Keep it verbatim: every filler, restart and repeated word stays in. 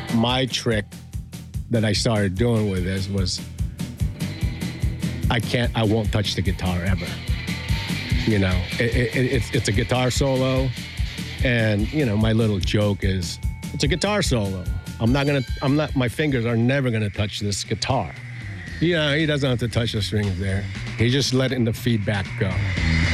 my trick that I started doing with this was I can't, I won't touch the guitar ever. You know, it, it, it's it's a guitar solo, and you know, my little joke is it's a guitar solo. I'm not gonna, I'm not, my fingers are never gonna touch this guitar. You know, he doesn't have to touch the strings there. He's just letting the feedback go.